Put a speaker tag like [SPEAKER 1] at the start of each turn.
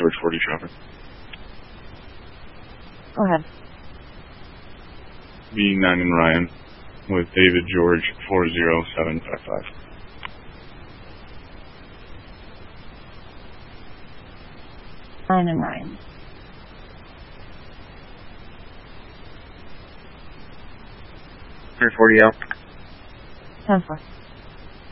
[SPEAKER 1] George 40 traffic.
[SPEAKER 2] Go ahead.
[SPEAKER 1] B9 and Ryan with David George 40755.
[SPEAKER 2] Ryan and Ryan.
[SPEAKER 3] 140 out.
[SPEAKER 2] 10-4.